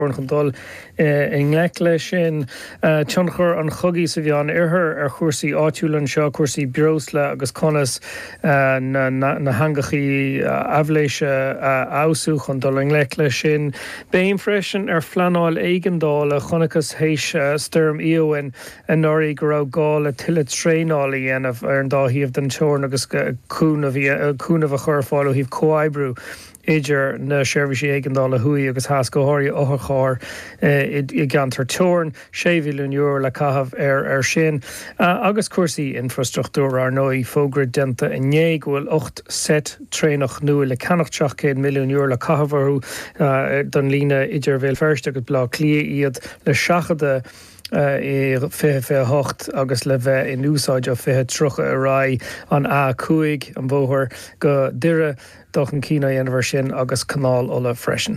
dul in Lekle sin Tionchur an chugí sa bhíán ar chuirsaí áitiúlann seo cuasaí breosla agus conas na hangachaí abhléise áusú chun dul in Lekle sin béim freisin ar flanáil éigendála chunachas héis sturm íoin an nóirí go raibh gála tuile tréálaí dhéanamh ar an dáthíomh den teorn agus cúnamh a chur fáil híh comhaibbrú idir na seirbhísí éigeandála thuaí agus hascóthirí óthachár i gceantar teorn €6,000,000 le caitheamh ar sin agus cuasaí infrastruchtúr ar nói fógrad denta inné bhfuil 8 set trénach nua le ceannach €100,000,000 le caitheamh don lína idir bhéal first agus blá clia iad le seachada I 28 agus le bheith in úsáid o 23 a rá an A5 an bmhóthar go dire doch an cína dhéanamh sin agus canál ola freisin.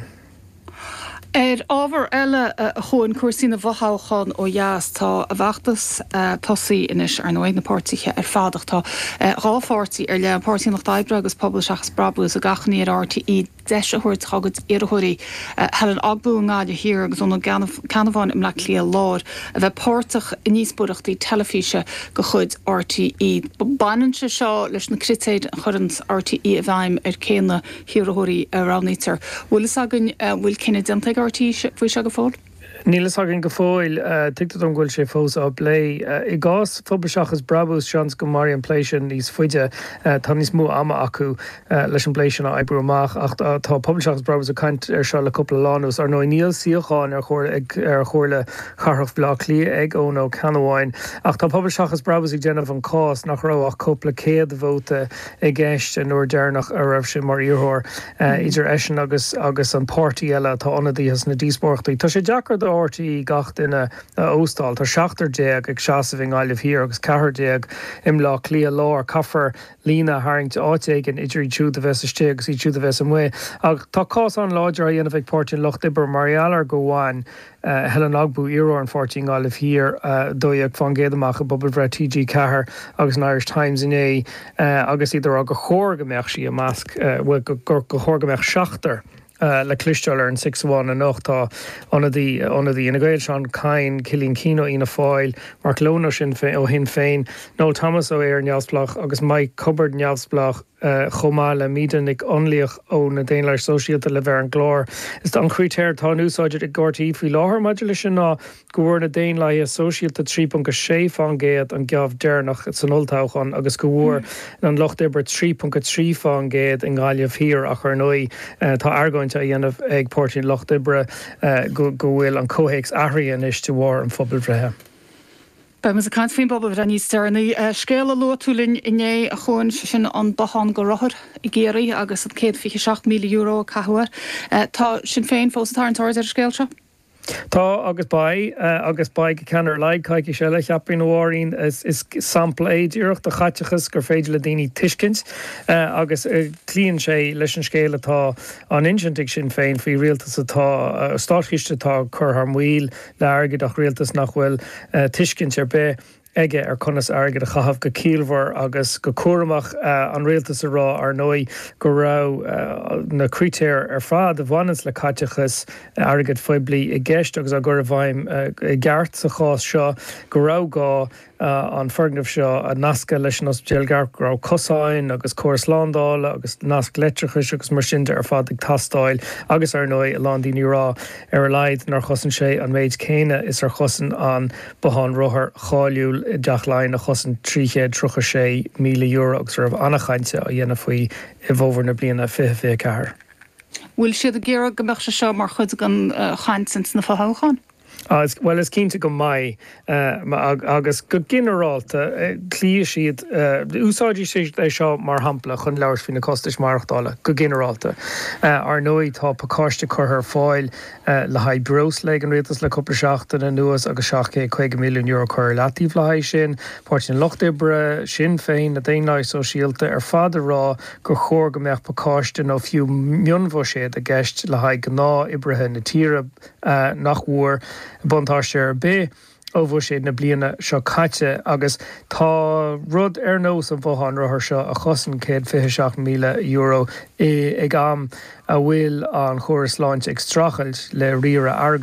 Ábhar eile a chuin cuasaí na bhatháchan ó dheas tá a bheachtas tosaí inis ar nóid na pártaithe ar fádach tá rápháirtaí ar le pártaí nach Daibre agus pobl seachas Brabús a gachnaí ar RTE deisiúirt chagad iarthirí hel an agbú ngáide hir agus ónna canmháin im le clia láir a bheith pártach níos buireachtaí telefíse go chud RTE. Banan se seo leis na critéid churans RTE a bhaim ar céanna hiarthirí a ránítar. Bhfuil agan bhfuil cinenne denteag RTE faoi se go fáil? Nílas hagann go fáil tuigtad an ghfuil sé fós á blé I gás fobalseachas Brabús seans go marí an pléisisin níos fuide tá níos mú ama acu leis an pléisisin a ebrú amach ach tá pobalseachas Brabús a caint ar seo le cúpla lánús ar nó níl síocháin ar chóirle charthach blá clia ag ón ó Canamháin ach tá pobalseachas Brabús ag déanamh an cás nach rá ach cúpla céad bhóta i gceist an nuair dearnach a raibh sin mar iarthóir idir eisin agus an pártaí eile tá anadíos na díosmórachtaí. Tá sé deacair RTE gach duine óstáil Tá 16 ag seasamh gáileh hir agus 14 im lá clia lár caafar lína haingt áitéigen idirí túúda bheits isté agus í túúda bheits an mé. Ag tá cás an láidir a dhéanamh ag pártin Loch Ibar Marialar go bháin Helen Agbú Iro an 14 gáileh hir dói ag fan géadamach a bobbal bhre TG Cahar agus an Irish Times inné agus idir a go chóirgameach sí a measc bhfuil go chóirgameach seachtar le clisteil ar an 6-1 a nóchtá anadí ina ghail seán cain Cilín Cino ina fáil Mark Lona sin ó hin féin Noel Thomas ó ar neamhsplach agus Mike Cupboard neamhsplach chomá le mídan ag onlíoch ó na déanleir sosiálta le bheith an glór. Is an chrítéir tá úsáidir ag gortaí faoi láthar maidir lei sin ná go bhfuair na déanlaithe sosiálta 3.6 fan géad an geamh dearnach san oltáchan agus go bhfuair an Loch Ibar 3.3 fan géad in gáileh hir ach ar nói tá argáinte a dhéanamh ag pártaí Loch Ibre go bhfuil an cóhéics ahraíon is de bhar an phobal bhreithe. Bemas a cant faoin bobbal bhre níos stearnaí scéal luatúlinn inné a chuin sin an bachan go rothar I géirí agus an €156,000,000 a caithúir. Tá sin féin fósatá an táir ar scéal seo? Tá agus ba go ceanar leid caiici se le cheappaí na bháirín is sampla éidirach de chaitechas gur féidir le daoine tuiscint agus clíonn sé leis an scéal atá an insintig sin féin faoi rialtas atá stáitchiste tá chur ar mhuil le airgid ach rialtas nach bhfuil tuiscint ar bé ige ar conas airgid a chahabh go cíalmhar agus go cuaramach an rialtas a rá ar nói go rá na crítéir ar fad a bhanas le caitechas airgid foiblí I gceist agus a gur a bhaim I gceart sa chás seo go rá gá an fergnamh seo a nasca leis an ospidéal gar go rá cosáin agus cuas lándáil agus nasc letrachas agus mar sinnte ar fad ag tastáil agus ar nói a landíní rá ar a leid nar chosan sé an méid céine is ar chosan an bachan rothar cháiliúil deach lein a chosan €336,000,000 agus raibh annachchainte a dhéanamh faoi I bhómhar na bliana 25 Bhfuil siad a ggéire go mbeadh se seo mar chud an chaint na fatháchan? Well is cínta go mai agus go generalta clí siad úsáidí sé é seo mar hampla chun leir fin na costais marachtála go generalta ar nói tá pacáiste chur fáil le haid bros le an réaltas le cúpla seachtain na nuas agus €6,000,000 chur latíh le sin pártin Loch Ibre sin féin na déanleith sosiálta ar fad rá gur chóirgameach pacáiste nó fiú mionmhó séad a gceist le haid gná ibrethe na tíre nach mhuair buntáiste ar bé ó bhfu sé na bliana seo caite agus tá rud ar nós an bháin rothir seo a chosan €127,000 ag am a bhfuil an chóras láint ag strachailt le riara